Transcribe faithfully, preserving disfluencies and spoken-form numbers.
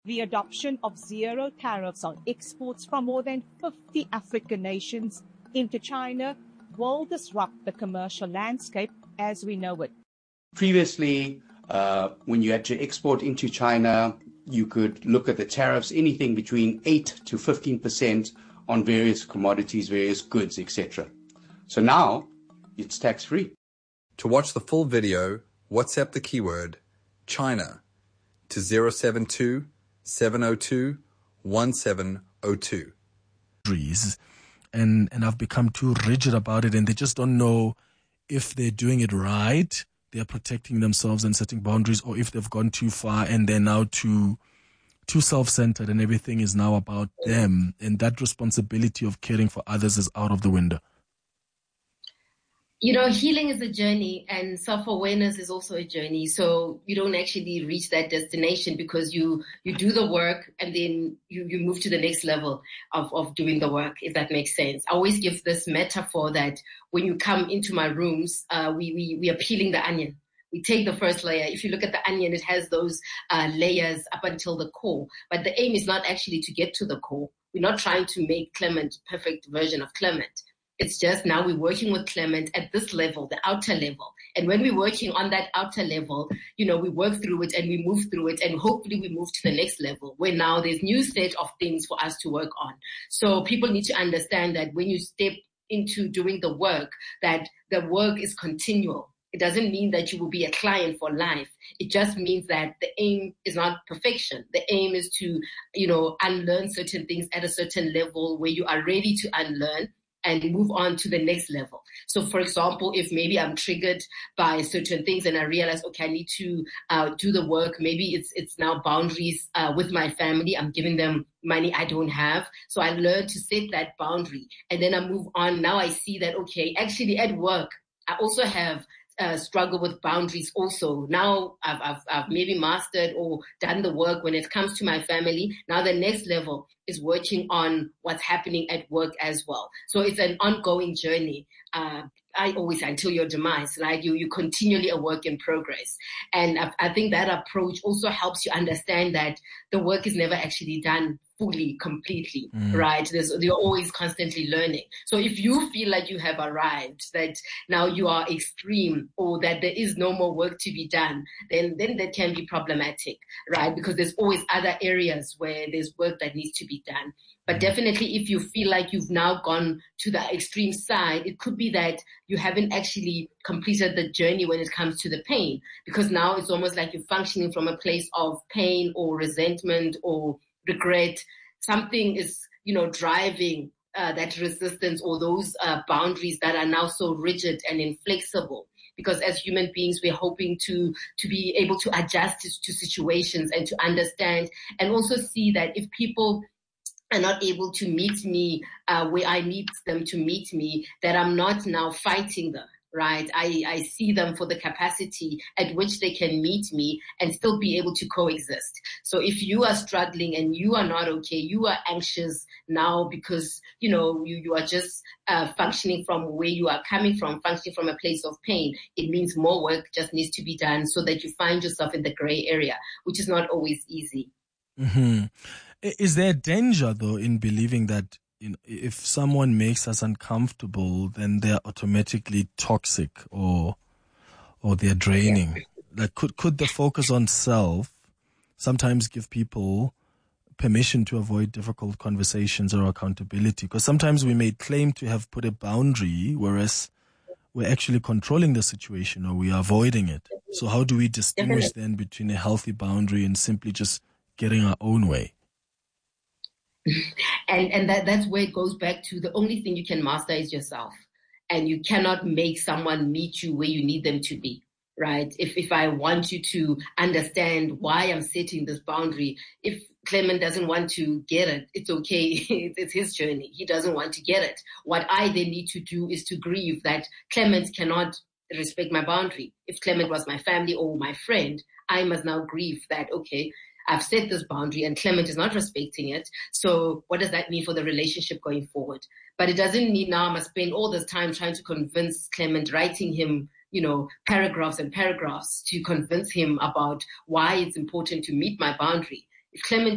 The adoption of zero tariffs on exports from more than fifty African nations into China will disrupt the commercial landscape as we know it. Previously, uh, when you had to export into China, you could look at the tariffs, anything between eight to fifteen percent on various commodities, various goods, et cetera. So now it's tax-free. To watch the full video, WhatsApp the keyword China to zero seven two, seven zero two, one seven zero two. And, and I've become too rigid about it, and they just don't know if they're doing it right, they're protecting themselves and setting boundaries, or if they've gone too far and they're now too too self-centered and everything is now about them, and that responsibility of caring for others is out of the window. You know, healing is a journey, and self-awareness is also a journey. So you don't actually reach that destination because you, you do the work and then you, you move to the next level of, of doing the work, if that makes sense. I always give this metaphor that when you come into my rooms, uh, we, we, we are peeling the onion. We take the first layer. If you look at the onion, it has those uh, layers up until the core. But the aim is not actually to get to the core. We're not trying to make Clement a perfect version of Clement. It's just now we're working with Clement at this level, the outer level. And when we're working on that outer level, you know, we work through it and we move through it, and hopefully we move to the next level where now there's new set of things for us to work on. So people need to understand that when you step into doing the work, that the work is continual. It doesn't mean that you will be a client for life. It just means that the aim is not perfection. The aim is to, you know, unlearn certain things at a certain level where you are ready to unlearn and move on to the next level. So, for example, if maybe I'm triggered by certain things and I realize, okay, I need to uh, do the work. Maybe it's it's now boundaries uh, with my family. I'm giving them money I don't have. So I learn to set that boundary, and then I move on. Now I see that, okay, actually at work, I also have Uh, struggle with boundaries also. Now I've, I've, I've maybe mastered or done the work when it comes to my family. Now the next level is working on what's happening at work as well. So it's an ongoing journey. Uh, I always say until your demise, like you, you continually a work in progress. And I, I think that approach also helps you understand that the work is never actually done fully, completely, mm. right? There's, you're always constantly learning. So if you feel like you have arrived, that now you are extreme, or that there is no more work to be done, then, then that can be problematic, right? Because there's always other areas where there's work that needs to be done. But definitely if you feel like you've now gone to the extreme side, it could be that you haven't actually completed the journey when it comes to the pain, because now it's almost like you're functioning from a place of pain or resentment or regret. Something is, you know, driving uh, that resistance or those uh, boundaries that are now so rigid and inflexible. Because as human beings, we're hoping to to be able to adjust to, to situations and to understand, and also see that if people are not able to meet me uh, where I need them to meet me, that I'm not now fighting them. Right. I, I see them for the capacity at which they can meet me and still be able to coexist. So if you are struggling and you are not okay, you are anxious now because, you know, you, you are just uh, functioning from where you are coming from, functioning from a place of pain, it means more work just needs to be done so that you find yourself in the gray area, which is not always easy. Mm-hmm. Is there danger, though, in believing that You know, if someone makes us uncomfortable, then they're automatically toxic or or they're draining? Yeah. Like, could could the focus on self sometimes give people permission to avoid difficult conversations or accountability? Because sometimes we may claim to have put a boundary, whereas we're actually controlling the situation or we are avoiding it. So how do we distinguish then between a healthy boundary and simply just getting our own way? And and that, that's where it goes back to the only thing you can master is yourself. And you cannot make someone meet you where you need them to be, right? If if I want you to understand why I'm setting this boundary, if Clement doesn't want to get it, it's okay. It's his journey. He doesn't want to get it. What I then need to do is to grieve that Clement cannot respect my boundary. If Clement was my family or my friend, I must now grieve that, okay, I've set this boundary and Clement is not respecting it. So what does that mean for the relationship going forward? But it doesn't mean now I must spend all this time trying to convince Clement, writing him, you know, paragraphs and paragraphs to convince him about why it's important to meet my boundary. If Clement